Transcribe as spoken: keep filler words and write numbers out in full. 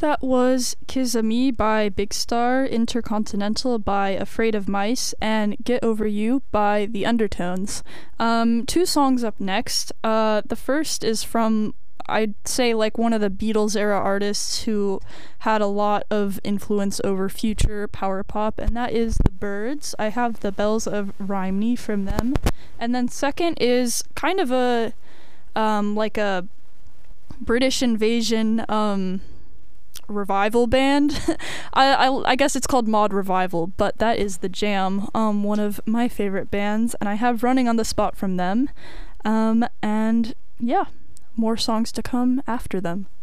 That was Kiss of Me by Big Star, Intercontinental by Afraid of Mice, and Get Over You by The Undertones. Um, two songs up next. Uh, the first is from, I'd say, like one of the Beatles era artists who had a lot of influence over future power pop, and that is The Byrds. I have The Bells of Rhymney from them. And then second is kind of a, um, like a British invasion, um, revival band. I, I I guess it's called Mod Revival, but that is The Jam, um one of my favorite bands, and I have Running on the Spot from them. Um and yeah, more songs to come after them.